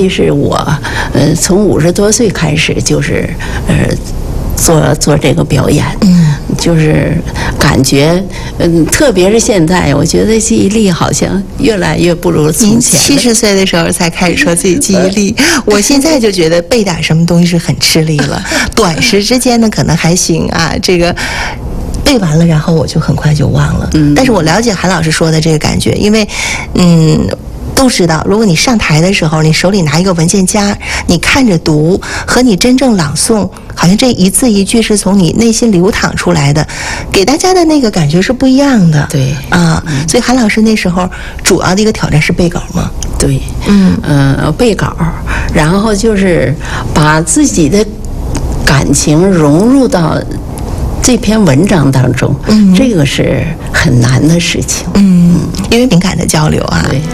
其是我，从50多岁开始就是做这个表演，就是感觉，特别是现在，我觉得记忆力好像越来越不如从前。 您70岁的时候才开始说自己记忆力，我现在就觉得背点什么东西是很吃力了，短时之间呢可能还行啊，这个。背完了，然后我就很快就忘了。但是我了解韩老师说的这个感觉，因为，都知道，如果你上台的时候，你手里拿一个文件夹，你看着读，和你真正朗诵，好像这一字一句是从你内心流淌出来的，给大家的那个感觉是不一样的。 对啊，所以韩老师那时候主要的一个挑战是背稿吗？ 对，背稿，然后就是把自己的感情融入到这篇文章当中，这个是很难的事情。因为敏感的交流啊。 对。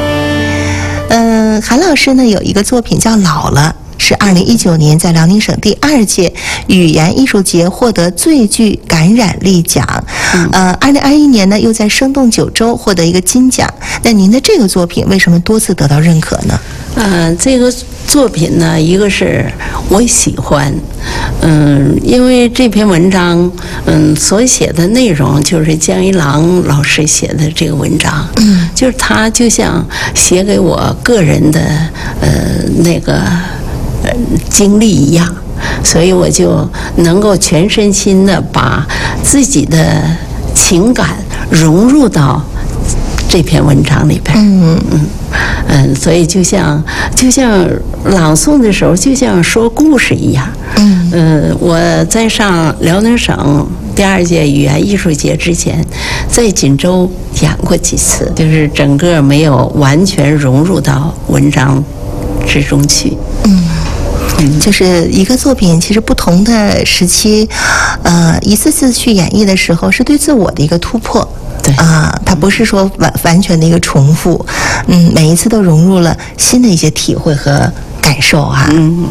韩老师呢有一个作品叫《老了》，是2019年在辽宁省第2届语言艺术节获得最具感染力奖。2021年呢又在生动九州获得一个金奖。那您的这个作品为什么多次得到认可呢？ 这个作品呢，一个是我喜欢，因为这篇文章，所写的内容就是江一郎老师写的这个文章，就是他就像写给我个人的那个经历一样，所以我就能够全身心的把自己的情感融入到这篇文章里边。所以就像朗诵的时候，就像说故事一样。我在上辽宁省第2届语言艺术节之前，在锦州演过几次，就是整个没有完全融入到文章之中去。 就是一个作品，其实不同的时期，一次次去演绎的时候，是对自我的一个突破。 对它不是说完全的一个重复，每一次都融入了新的一些体会和感受哈。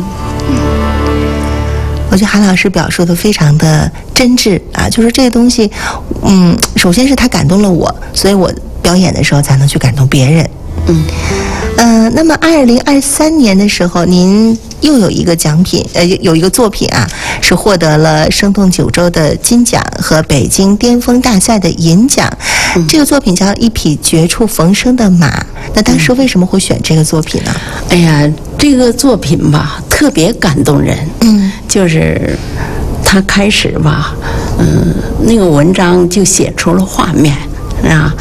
我觉得韩老师表述的非常的真挚啊，就是这个东西，首先是他感动了我，所以我表演的时候才能去感动别人。那么2023年的时候，您又有一个奖品，有一个作品啊，是获得了生动九州的金奖和北京巅峰大赛的银奖。这个作品叫《一匹绝处逢生的马》。那当时为什么会选这个作品呢？ 哎呀，这个作品吧，特别感动人。就是他开始吧，那个文章就写出了画面，啊，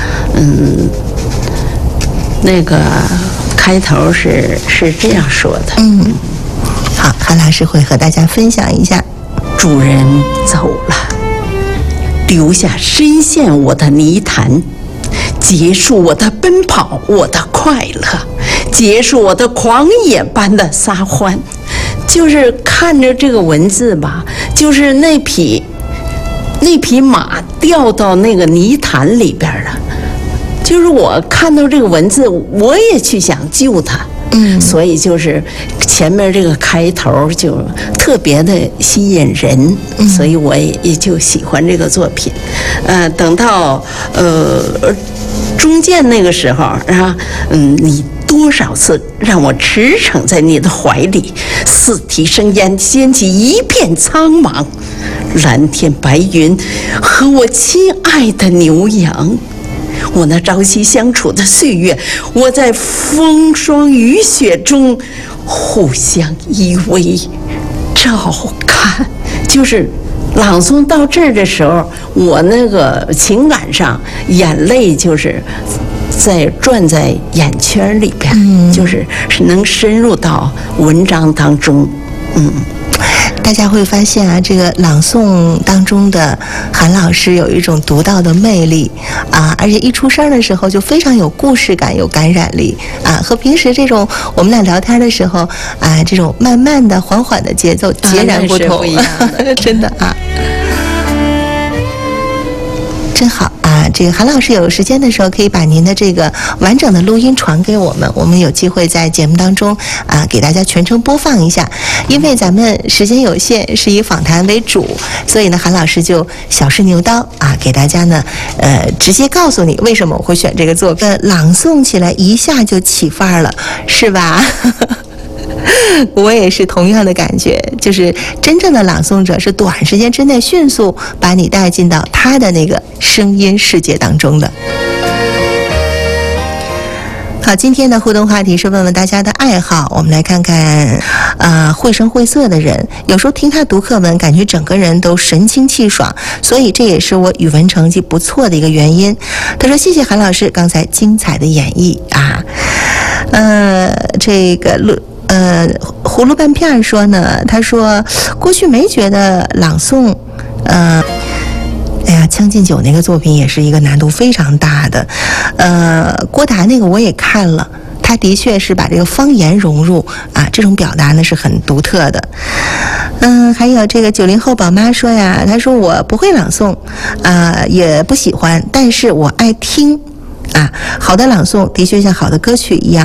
那个开头是这样说的。 好，韩老师会和大家分享一下。 主人走了，留下深陷我的泥潭，结束我的奔跑，我的快乐，结束我的狂野般的撒欢。就是看着这个文字吧，就是那匹马掉到那个泥潭里边了。就是我看到这个文字，我也去想救它。所以就是前面这个开头就特别的吸引人，所以我也就喜欢这个作品。等到中间那个时候啊，你多少次让我驰骋在你的怀里，四蹄生烟，掀起一片苍茫，蓝天白云和我亲爱的牛羊。我那朝夕相处的岁月，我在风霜雨雪中互相依偎照看。就是朗诵到这儿的时候，我那个情感上眼泪就是转在眼圈里边，就是能深入到文章当中。 大家会发现啊，这个朗诵当中的韩老师有一种独到的魅力啊，而且一出声的时候就非常有故事感，有感染力啊，和平时这种我们俩聊天的时候啊，这种慢慢的、缓缓的节奏截然不同，真的啊。真好啊！这个韩老师有时间的时候，可以把您的这个完整的录音传给我们，我们有机会在节目当中啊给大家全程播放一下。因为咱们时间有限，是以访谈为主，所以呢，韩老师就小试牛刀啊，给大家呢直接告诉你为什么我会选这个作品。朗诵起来一下就起范儿了，是吧？ 我也是同样的感觉，就是真正的朗诵者是短时间之内迅速把你带进到他的那个声音世界当中的。好，今天的互动话题是问问大家的爱好。我们来看看，绘声绘色的人，有时候听他读课文，感觉整个人都神清气爽，所以这也是我语文成绩不错的一个原因。他说：“谢谢韩老师刚才精彩的演绎啊。”这个葫芦半片说呢，他说过去没觉得朗诵，哎呀，《将进酒》那个作品也是一个难度非常大的。郭达那个我也看了，他的确是把这个方言融入啊，这种表达呢是很独特的。还有这个90后宝妈说呀，她说我不会朗诵，也不喜欢，但是我爱听。好的朗诵的确像好的歌曲一样，